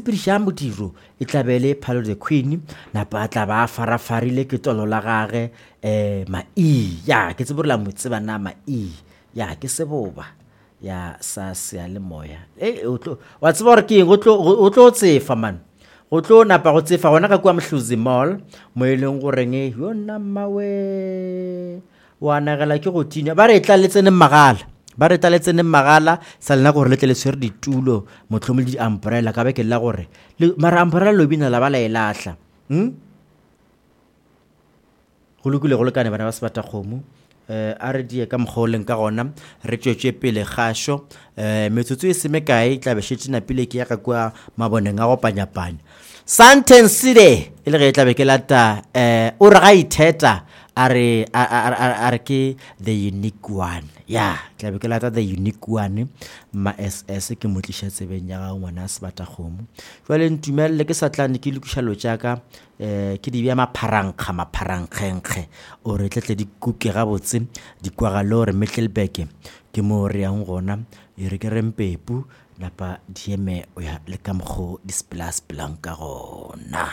sepediša modiro e tlabele Phalo the Queen napa tla ba farafarile ke tolo la gage Mai ya ke tseborela motseba na Mai ya ke seboba ya sa sealemoya wa tseba gore ke eng o tlo tsefa man go tlo napa go tsefa gona ka kwa Mhluzi Mall mo e leng goreng yo nna mmawe wa nagela ke go tina ba re tla letsene magala sa lena gore le tle le tshwere ditulo motlhomodi di umbrella ka be ke la gore mara umbrella lo bina la ba la elahla go lokile go lekane bana ba sebata kgomo a re die ka mkgoleng ka gona re tšwetše pele gasho metsotso e seme kae tla be šetse na pele ke ya ka kwa maboneng a go panyapanya Santenside e le ge e tla be ke lata o re ga itheta a re ke the unique one ya tla be ke lata the unique one ma SS ke motliša tsebeng ya ga ngwana sebata kgomo jwale ntumelele ke sa tlane ke lekušalo tšaka ke di bja mapharangkgenkge o re tletle di kuke gabotse di kwagalo re Middelburg ke mo re yang gona e re ke rempepu napa dieme o ya le ka mkgo di splash blanka gona